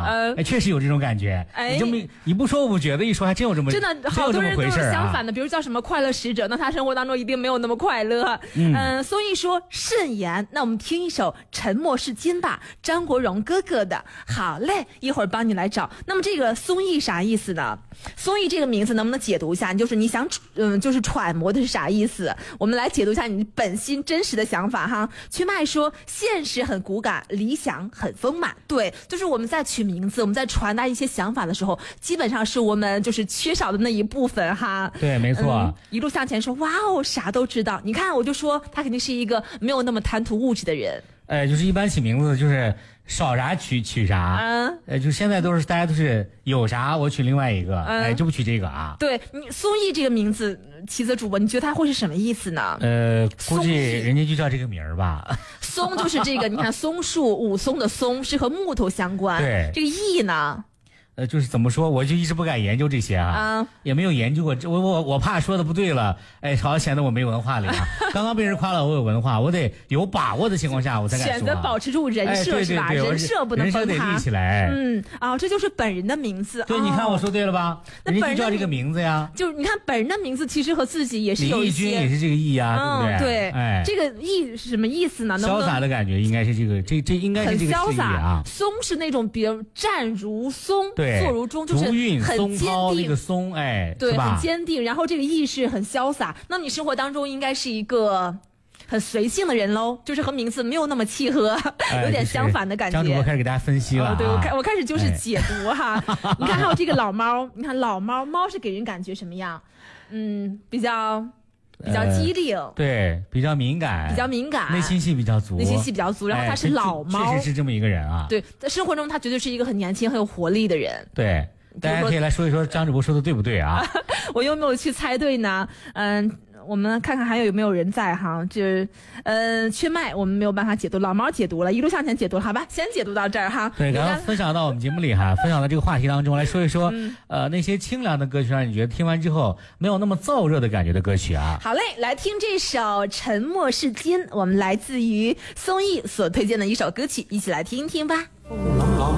确实有这种感觉。你不说我不觉得，一说还真有这么真的好多人都是相反的，比如叫什么快乐使者，那他生活当中一定没有那么快乐。所以说慎言，那我们听一首《沉默是金》吧，张国荣哥哥的。好嘞，一会儿帮你来找。那么这个松意啥意思呢？松意这个名字能不能解读一下？就是你想就是揣摩的是啥意思？我们来解读一下你本心真实的想法哈。曲麦说现实很骨感，理想很丰满。对，就是我们在取名字，我们在传达一些想法的时候，基本上是我们就是缺少的那一部分哈。 对，没错。 一路向前说，哇哦，啥都知道。你看，我就说他肯定是一个没有那么贪图物质的人。 就是一般起名字就是少啥取啥，就现在都是大家都是有啥我取另外一个，就不取这个啊。 对，你松意这个名字，棋子主播，你觉得它会是什么意思呢？ 估计人家就叫这个名儿吧。 松就是这个，你看松树，武松的松是和木头相关。 对， 这个意呢？ 就是怎么说，我就一直不敢研究这些啊，也没有研究过。我怕说的不对了，好像显得我没文化了呀。刚刚被人夸了我有文化，我得有把握的情况下我才敢说。 选择保持住人设是吧？人设不能崩塌， 人设得立起来。 这就是本人的名字。 对，你看我说对了吧？人家就叫这个名字呀。 就你看本人的名字，其实和自己也是有一些。 李翊君也是这个意啊，对不对？ 对，这个意是什么意思呢？ 潇洒的感觉应该是这个，这应该是这个很潇洒啊。 松是那种比如站如松。 对， 坐如钟，就是很坚定， 那个松， 对，很坚定。然后这个意是很潇洒。那你生活当中应该是一个很随性的人喽，就是和名字没有那么契合，有点相反的感觉。 张主播开始给大家分析了， 对，我开始就是解读哈。你看还有这个老猫，你看老猫是给人感觉什么样？比较机灵， 对，比较敏感，内心戏比较足。 然后他是老猫， 确实是这么一个人啊。 对，在生活中他绝对是一个很年轻、很有活力的人。 对，大家可以来说一说张主播说的对不对啊？ 我有没有去猜对呢？我们看看还有没有人在哈，缺麦我们没有办法解读，老猫解读了，一路向前解读了，好吧，先解读到这儿哈。 对，然后分享到我们节目里哈，分享到这个话题当中来说一说，那些清凉的歌曲，让你觉得听完之后没有那么燥热的感觉的歌曲啊。 好嘞，来听这首《沉默是金》，我们来自于松意所推荐的一首歌曲，一起来听一听吧。